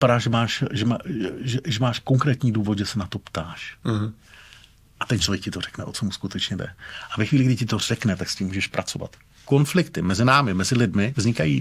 vypadá, že máš konkrétní důvod, že se na to ptáš. A ten člověk ti to řekne, o co mu skutečně jde. A ve chvíli, kdy ti to řekne, tak s tím můžeš pracovat. Konflikty mezi námi, mezi lidmi vznikají